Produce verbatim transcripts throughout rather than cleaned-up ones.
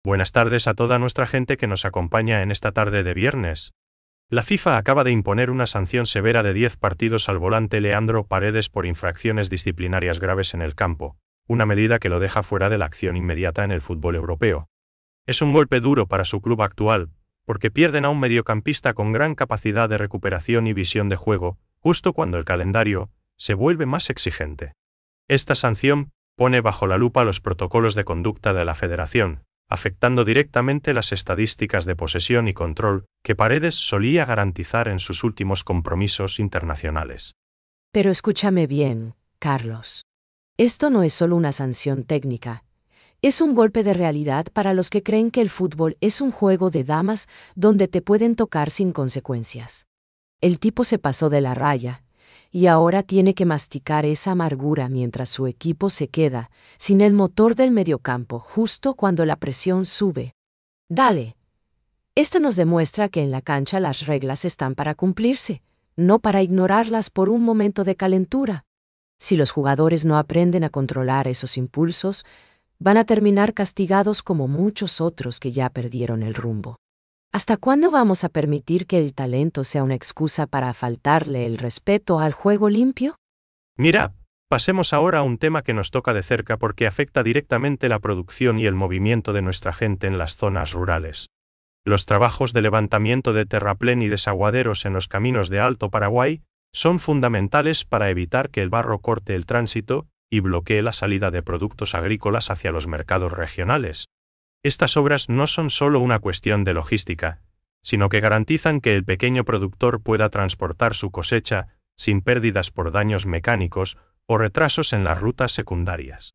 Buenas tardes a toda nuestra gente que nos acompaña en esta tarde de viernes. La FIFA acaba de imponer una sanción severa de diez partidos al volante Leandro Paredes por infracciones disciplinarias graves en el campo, una medida que lo deja fuera de la acción inmediata en el fútbol europeo. Es un golpe duro para su club actual, porque pierden a un mediocampista con gran capacidad de recuperación y visión de juego, justo cuando el calendario se vuelve más exigente. Esta sanción pone bajo la lupa los protocolos de conducta de la federación, afectando directamente las estadísticas de posesión y control que Paredes solía garantizar en sus últimos compromisos internacionales. Pero escúchame bien, Carlos. Esto no es solo una sanción técnica. Es un golpe de realidad para los que creen que el fútbol es un juego de damas donde te pueden tocar sin consecuencias. El tipo se pasó de la raya, y ahora tiene que masticar esa amargura mientras su equipo se queda sin el motor del mediocampo justo cuando la presión sube. Dale. Esto nos demuestra que en la cancha las reglas están para cumplirse, no para ignorarlas por un momento de calentura. Si los jugadores no aprenden a controlar esos impulsos, van a terminar castigados como muchos otros que ya perdieron el rumbo. ¿Hasta cuándo vamos a permitir que el talento sea una excusa para faltarle el respeto al juego limpio? Mira, pasemos ahora a un tema que nos toca de cerca porque afecta directamente la producción y el movimiento de nuestra gente en las zonas rurales. Los trabajos de levantamiento de terraplén y desaguaderos en los caminos de Alto Paraguay son fundamentales para evitar que el barro corte el tránsito y bloquee la salida de productos agrícolas hacia los mercados regionales. Estas obras no son solo una cuestión de logística, sino que garantizan que el pequeño productor pueda transportar su cosecha sin pérdidas por daños mecánicos o retrasos en las rutas secundarias.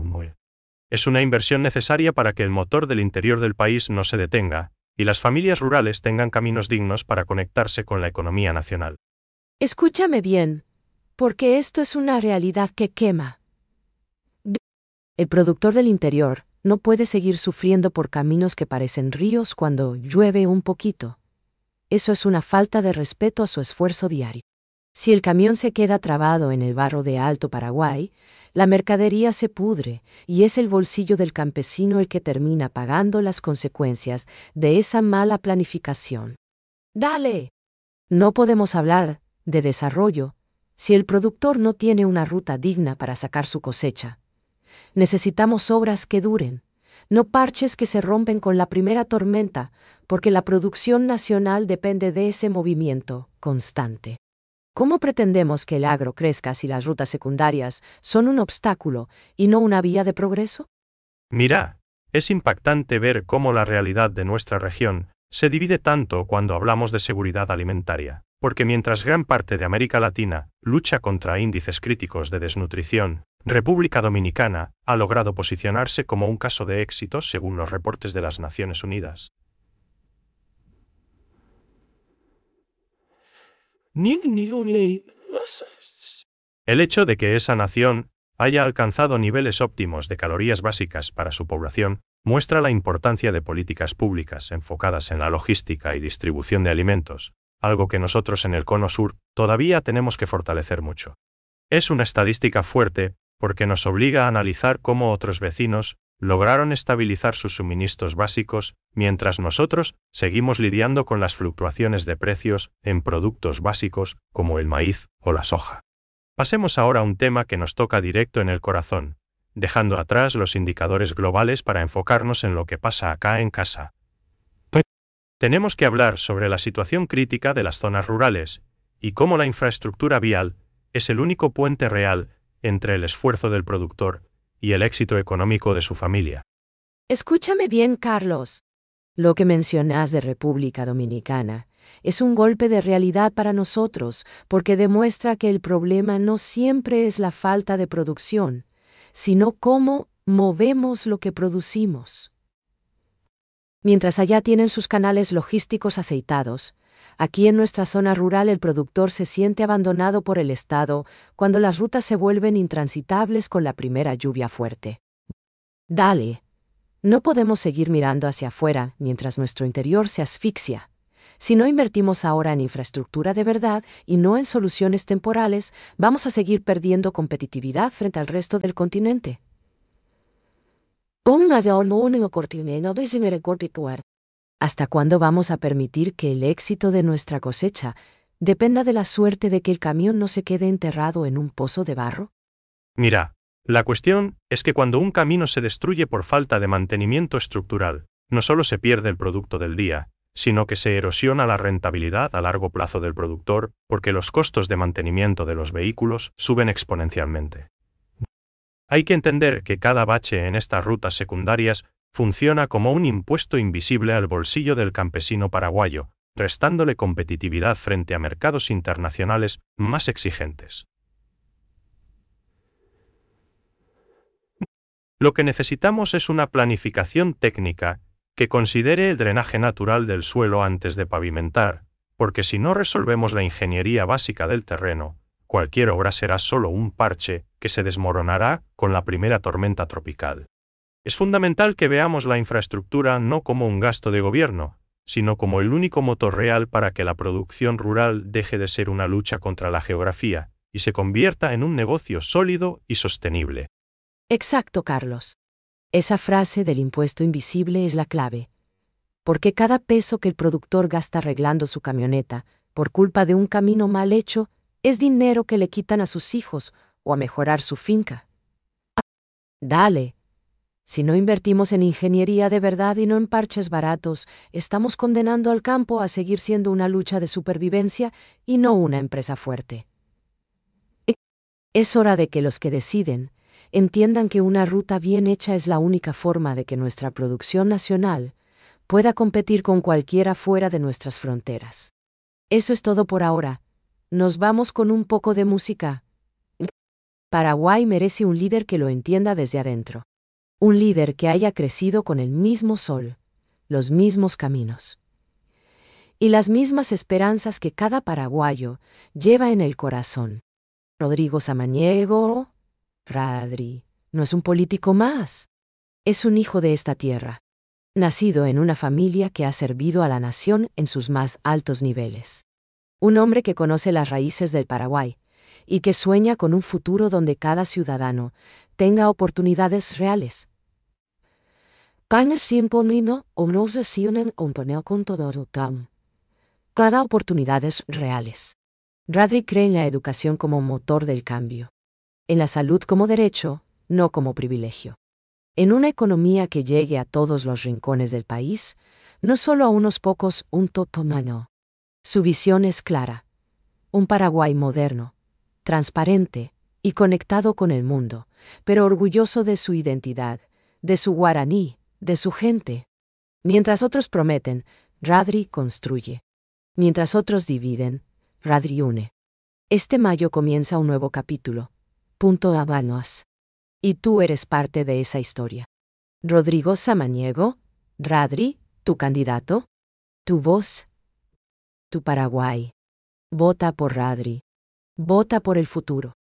Es una inversión necesaria para que el motor del interior del país no se detenga y las familias rurales tengan caminos dignos para conectarse con la economía nacional. Escúchame bien, porque esto es una realidad que quema. El productor del interior no puede seguir sufriendo por caminos que parecen ríos cuando llueve un poquito. Eso es una falta de respeto a su esfuerzo diario. Si el camión se queda trabado en el barro de Alto Paraguay, la mercadería se pudre y es el bolsillo del campesino el que termina pagando las consecuencias de esa mala planificación. ¡Dale! No podemos hablar de desarrollo si el productor no tiene una ruta digna para sacar su cosecha. Necesitamos obras que duren, no parches que se rompen con la primera tormenta, porque la producción nacional depende de ese movimiento constante. ¿Cómo pretendemos que el agro crezca si las rutas secundarias son un obstáculo y no una vía de progreso? Mira, es impactante ver cómo la realidad de nuestra región se divide tanto cuando hablamos de seguridad alimentaria, porque mientras gran parte de América Latina lucha contra índices críticos de desnutrición, República Dominicana ha logrado posicionarse como un caso de éxito según los reportes de las Naciones Unidas. El hecho de que esa nación haya alcanzado niveles óptimos de calorías básicas para su población muestra la importancia de políticas públicas enfocadas en la logística y distribución de alimentos, algo que nosotros en el Cono Sur todavía tenemos que fortalecer mucho. Es una estadística fuerte porque nos obliga a analizar cómo otros vecinos lograron estabilizar sus suministros básicos mientras nosotros seguimos lidiando con las fluctuaciones de precios en productos básicos como el maíz o la soja. Pasemos ahora a un tema que nos toca directo en el corazón, dejando atrás los indicadores globales para enfocarnos en lo que pasa acá en casa. Tenemos que hablar sobre la situación crítica de las zonas rurales y cómo la infraestructura vial es el único puente real entre el esfuerzo del productor y el éxito económico de su familia. Escúchame bien, Carlos. Lo que mencionas de República Dominicana es un golpe de realidad para nosotros porque demuestra que el problema no siempre es la falta de producción, sino cómo movemos lo que producimos. Mientras allá tienen sus canales logísticos aceitados, aquí en nuestra zona rural el productor se siente abandonado por el Estado cuando las rutas se vuelven intransitables con la primera lluvia fuerte. Dale. No podemos seguir mirando hacia afuera mientras nuestro interior se asfixia. Si no invertimos ahora en infraestructura de verdad y no en soluciones temporales, vamos a seguir perdiendo competitividad frente al resto del continente. ¿Hasta cuándo vamos a permitir que el éxito de nuestra cosecha dependa de la suerte de que el camión no se quede enterrado en un pozo de barro? Mira, la cuestión es que cuando un camino se destruye por falta de mantenimiento estructural, no solo se pierde el producto del día, sino que se erosiona la rentabilidad a largo plazo del productor, porque los costos de mantenimiento de los vehículos suben exponencialmente. Hay que entender que cada bache en estas rutas secundarias funciona como un impuesto invisible al bolsillo del campesino paraguayo, restándole competitividad frente a mercados internacionales más exigentes. Lo que necesitamos es una planificación técnica que considere el drenaje natural del suelo antes de pavimentar, porque si no resolvemos la ingeniería básica del terreno, cualquier obra será solo un parche que se desmoronará con la primera tormenta tropical. Es fundamental que veamos la infraestructura no como un gasto de gobierno, sino como el único motor real para que la producción rural deje de ser una lucha contra la geografía y se convierta en un negocio sólido y sostenible. Exacto, Carlos. Esa frase del impuesto invisible es la clave. Porque cada peso que el productor gasta arreglando su camioneta, por culpa de un camino mal hecho, es dinero que le quitan a sus hijos o a mejorar su finca. Dale. Si no invertimos en ingeniería de verdad y no en parches baratos, estamos condenando al campo a seguir siendo una lucha de supervivencia y no una empresa fuerte. Es hora de que los que deciden entiendan que una ruta bien hecha es la única forma de que nuestra producción nacional pueda competir con cualquiera fuera de nuestras fronteras. Eso es todo por ahora. Nos vamos con un poco de música. Paraguay merece un líder que lo entienda desde adentro. Un líder que haya crecido con el mismo sol, los mismos caminos y las mismas esperanzas que cada paraguayo lleva en el corazón. Rodrigo Samaniego, Radri, no es un político más. Es un hijo de esta tierra, nacido en una familia que ha servido a la nación en sus más altos niveles. Un hombre que conoce las raíces del Paraguay y que sueña con un futuro donde cada ciudadano tenga oportunidades reales. Cada oportunidades reales. Radri cree en la educación como motor del cambio. En la salud como derecho, no como privilegio. En una economía que llegue a todos los rincones del país, no solo a unos pocos, un totomano. Su visión es clara. Un Paraguay moderno, transparente y conectado con el mundo, pero orgulloso de su identidad, de su guaraní, de su gente. Mientras otros prometen, Radri construye. Mientras otros dividen, Radri une. Este mayo comienza un nuevo capítulo. Punto Habanos. Y tú eres parte de esa historia. Rodrigo Samaniego, Radri, tu candidato, tu voz, tu Paraguay. Vota por Radri. Vota por el futuro.